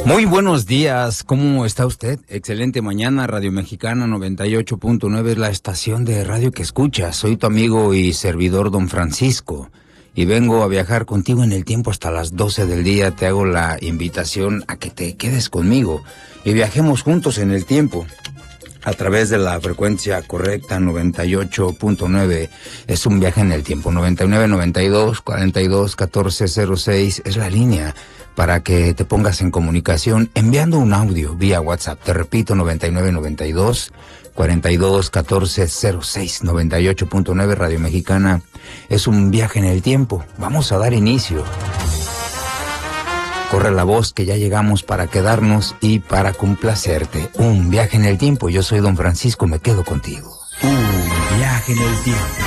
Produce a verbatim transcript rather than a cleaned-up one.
Muy buenos días, ¿cómo está usted? Excelente mañana, Radio Mexicana noventa y ocho punto nueve es la estación de radio que escucha. Soy tu amigo y servidor Don Francisco y vengo a viajar contigo en el tiempo hasta las doce del día. Te hago la invitación a que te quedes conmigo y viajemos juntos en el tiempo a través de la frecuencia correcta noventa y ocho punto nueve. Es un viaje en el tiempo. Noventa y nueve, noventa y dos, cuarenta y dos, catorce cero seis es la línea para que te pongas en comunicación enviando un audio vía WhatsApp. Te repito, noventa y nueve, noventa y dos, cuarenta y dos, catorce cero seis. Noventa y ocho punto nueve Radio Mexicana es un viaje en el tiempo. Vamos a dar inicio. Corre la voz que ya llegamos para quedarnos y para complacerte. Un viaje en el tiempo. Yo soy Don Francisco, me quedo contigo. Un viaje en el tiempo.